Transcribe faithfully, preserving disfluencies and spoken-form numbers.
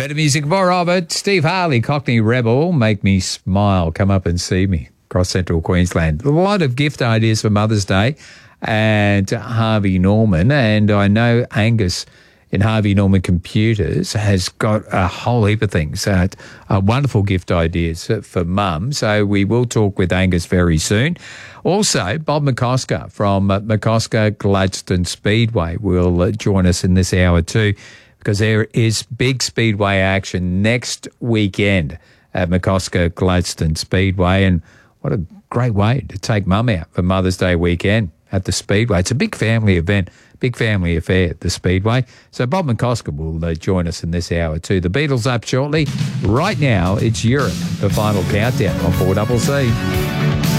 Better music for Robert. Steve Harley, Cockney Rebel, Make Me Smile. Come up and see me across central Queensland. A lot of gift ideas for Mother's Day and Harvey Norman. And I know Angus in Harvey Norman Computers has got a whole heap of things. Uh, uh, wonderful gift ideas for mum. So we will talk with Angus very soon. Also, Bob McCosker from uh, McCosker Gladstone Speedway will uh, join us in this hour too, because there is big speedway action next weekend at McCosker Gladstone Speedway. And what a great way to take mum out for Mother's Day weekend at the Speedway. It's a big family event, big family affair at the Speedway. So Bob McCosker will uh, join us in this hour too. The Beatles up shortly. Right now, it's Europe, the final countdown on four C C.